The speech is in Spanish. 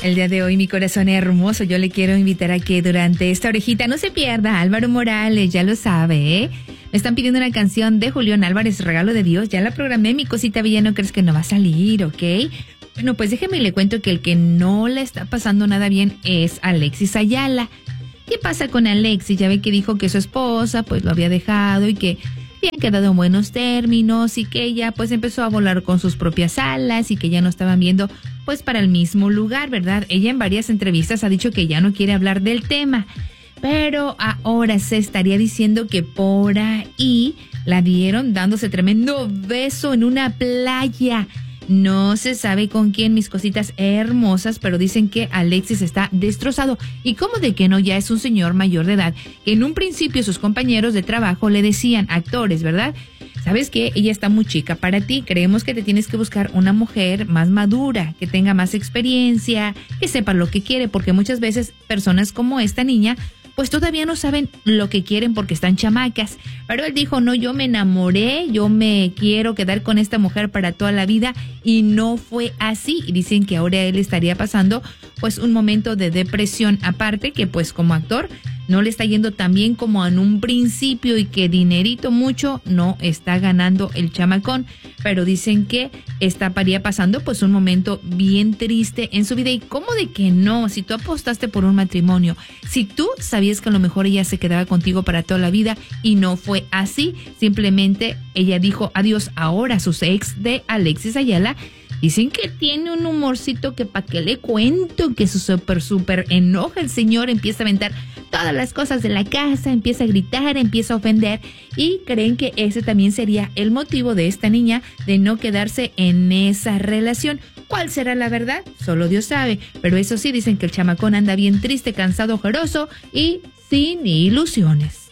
El día de hoy, mi corazón hermoso, yo le quiero invitar a que durante esta orejita no se pierda Álvaro Morales, ya lo sabe, ¿eh? Me están pidiendo una canción de Julián Álvarez, Regalo de Dios, ya la programé, mi cosita bella, no crees que no va a salir, ¿ok? Bueno, pues déjeme le cuento que el que no le está pasando nada bien es Alexis Ayala. ¿Qué pasa con Alexis? Ya ve que dijo que su esposa pues lo había dejado y que habían quedado en buenos términos y que ella pues empezó a volar con sus propias alas y que ya no estaban viendo pues para el mismo lugar, ¿verdad? Ella en varias entrevistas ha dicho que ya no quiere hablar del tema, pero ahora se estaría diciendo que por ahí la vieron dándose tremendo beso en una playa. No se sabe con quién, mis cositas hermosas, pero dicen que Alexis está destrozado. ¿Y cómo de que no? Ya es un señor mayor de edad, que en un principio sus compañeros de trabajo le decían, actores, ¿verdad? ¿Sabes qué? Ella está muy chica para ti. Creemos que te tienes que buscar una mujer más madura, que tenga más experiencia, que sepa lo que quiere, porque muchas veces personas como esta niña pues todavía no saben lo que quieren porque están chamacas. Pero él dijo, no, yo me enamoré, yo me quiero quedar con esta mujer para toda la vida, y no fue así. Y dicen que ahora él estaría pasando pues un momento de depresión, aparte que pues como actor no le está yendo tan bien como en un principio y que dinerito mucho no está ganando el chamacón, pero dicen que estaría pasando pues un momento bien triste en su vida. ¿Y cómo de que no? Si tú apostaste por un matrimonio, si tú sabías que a lo mejor ella se quedaba contigo para toda la vida y no fue así, simplemente ella dijo adiós. Ahora sus ex de Alexis Ayala dicen que tiene un humorcito que pa' qué le cuento, que su súper enoja el señor, empieza a aventar todas las cosas de la casa, empieza a gritar, empieza a ofender, y creen que ese también sería el motivo de esta niña de no quedarse en esa relación. ¿Cuál será la verdad? Solo Dios sabe, pero eso sí, dicen que el chamacón anda bien triste, cansado, ojeroso y sin ilusiones.